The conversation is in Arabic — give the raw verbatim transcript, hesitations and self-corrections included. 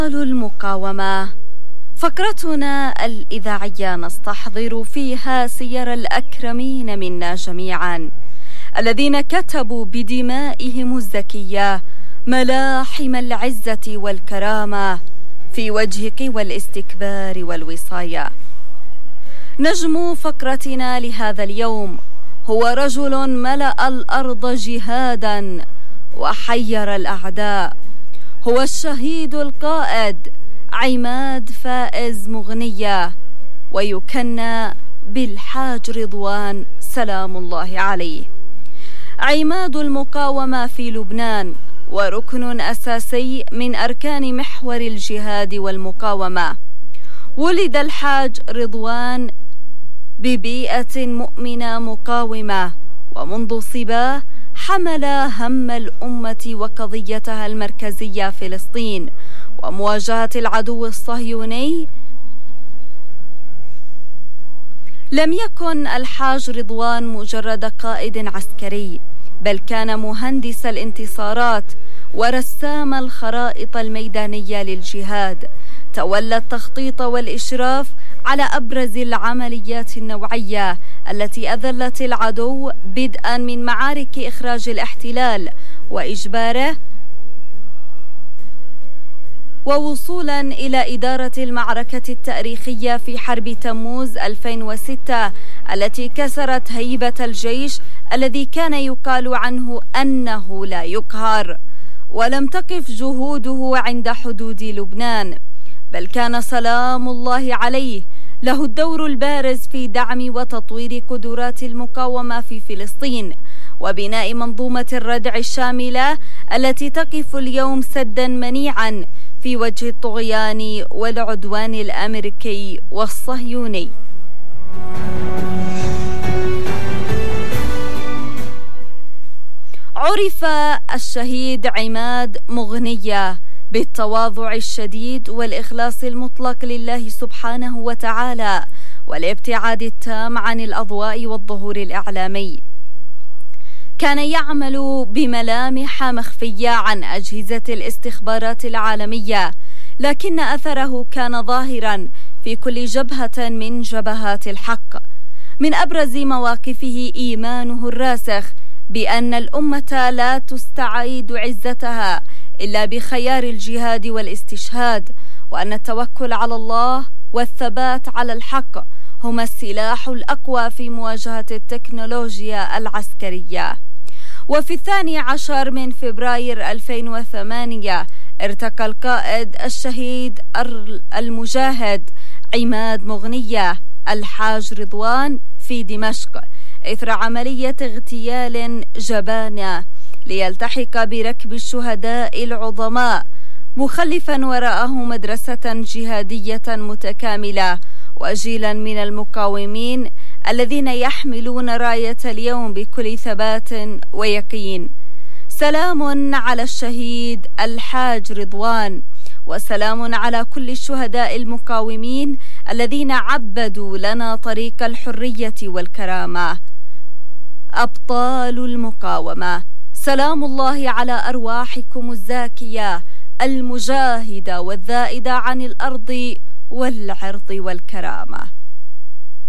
المقاومة، فقرتنا الإذاعية نستحضر فيها سير الأكرمين منا جميعا الذين كتبوا بدمائهم الزكية ملاحم العزة والكرامة في وجه قوى الاستكبار والوصاية. نجم فقرتنا لهذا اليوم هو رجل ملأ الأرض جهادا وحير الأعداء، هو الشهيد القائد عماد فائز مغنية، ويكنى بالحاج رضوان سلام الله عليه. عماد المقاومة في لبنان وركن أساسي من أركان محور الجهاد والمقاومة. ولد الحاج رضوان ببيئة مؤمنة مقاومة، ومنذ صباه حمل هم الأمة وقضيتها المركزية فلسطين ومواجهة العدو الصهيوني. لم يكن الحاج رضوان مجرد قائد عسكري، بل كان مهندس الانتصارات ورسام الخرائط الميدانية للجهاد. تولى التخطيط والإشراف على أبرز العمليات النوعية التي أذلت العدو، بدءا من معارك إخراج الاحتلال وإجباره، ووصولا إلى إدارة المعركة التاريخية في حرب تموز ألفين وستة التي كسرت هيبة الجيش الذي كان يقال عنه أنه لا يقهر. ولم تقف جهوده عند حدود لبنان، بل كان سلام الله عليه له الدور البارز في دعم وتطوير قدرات المقاومة في فلسطين وبناء منظومة الردع الشاملة التي تقف اليوم سدا منيعا في وجه الطغيان والعدوان الأمريكي والصهيوني. عرف الشهيد عماد مغنية بالتواضع الشديد والإخلاص المطلق لله سبحانه وتعالى والابتعاد التام عن الأضواء والظهور الإعلامي. كان يعمل بملامح مخفية عن أجهزة الاستخبارات العالمية، لكن أثره كان ظاهرا في كل جبهة من جبهات الحق. من أبرز مواقفه إيمانه الراسخ بأن الأمة لا تستعيد عزتها إلا بخيار الجهاد والاستشهاد، وأن التوكل على الله والثبات على الحق هما السلاح الأقوى في مواجهة التكنولوجيا العسكرية. وفي الثاني عشر من فبراير ألفين وثمانية ارتقى القائد الشهيد المجاهد عماد مغنية الحاج رضوان في دمشق إثر عملية اغتيال جبانة ليلتحق بركب الشهداء العظماء، مخلفا وراءه مدرسة جهادية متكاملة وجيلا من المقاومين الذين يحملون راية اليوم بكل ثبات ويقين. سلام على الشهيد الحاج رضوان، وسلام على كل الشهداء المقاومين الذين عبدوا لنا طريق الحرية والكرامة. أبطال المقاومة، سلام الله على أرواحكم الزاكية المجاهدة والذائدة عن الأرض والعرض والكرامة.